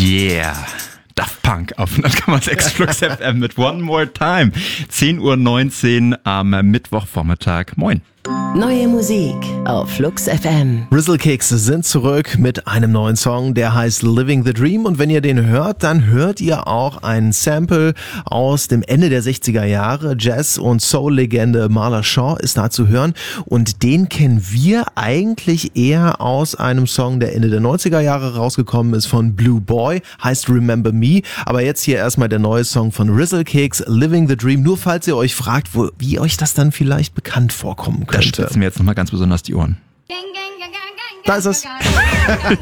Yeah. Daft Punk auf 100,6 Flux FM mit One More Time. 10:19 Uhr am Mittwochvormittag. Moin. Neue Musik auf Flux FM. Rizzle-Kekse sind zurück mit einem neuen Song, der heißt Living the Dream. Und wenn ihr den hört, dann hört ihr auch ein Sample aus dem Ende der 60er Jahre. Jazz- und Soul-Legende Marla Shaw ist da zu hören. Und den kennen wir eigentlich eher aus einem Song, der Ende der 90er Jahre rausgekommen ist von Blue Boy, heißt Remember Me. Aber jetzt hier erstmal der neue Song von Rizzle-Keks, Living the Dream. Nur falls ihr euch fragt, wie euch das dann vielleicht bekannt vorkommen Da könnte. spitzen mir jetzt nochmal ganz besonders die Ohren. Da ist es.